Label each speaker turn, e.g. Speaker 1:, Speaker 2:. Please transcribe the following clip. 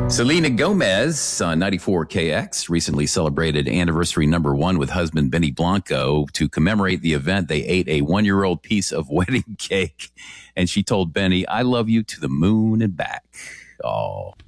Speaker 1: Selena Gomez on 94KX recently celebrated anniversary #1 with husband Benny Blanco. To commemorate the event, they ate a 1-year-old piece of wedding cake, and she told Benny, "I love you to the moon and back." Oh.